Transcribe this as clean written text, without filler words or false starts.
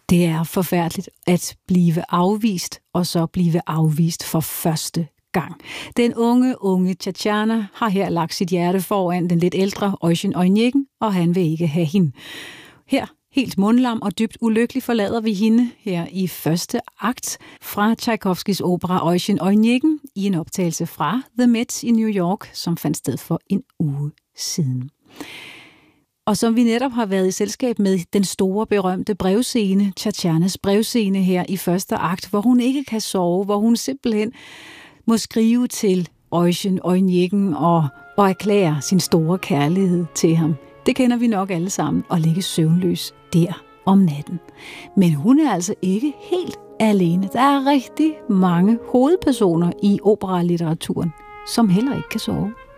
Det er forfærdeligt at blive afvist, og så blive afvist for første gang. Den unge Tatjana har her lagt sit hjerte foran den lidt ældre Eugen Onegin, og han vil ikke have hende. Her, helt mundlam og dybt ulykkelig, forlader vi hende her i første akt fra Tchaikovskys opera Eugen Onegin i en optagelse fra The Met i New York, som fandt sted for en uge siden. Og som vi netop har været i selskab med den store berømte brevscene, Tatjanas brevscene her i første akt, hvor hun ikke kan sove, hvor hun simpelthen må skrive til Eugen Onegin og erklære sin store kærlighed til ham. Det kender vi nok alle sammen, og ligge søvnløs der om natten. Men hun er altså ikke helt alene. Der er rigtig mange hovedpersoner i operalitteraturen, som heller ikke kan sove.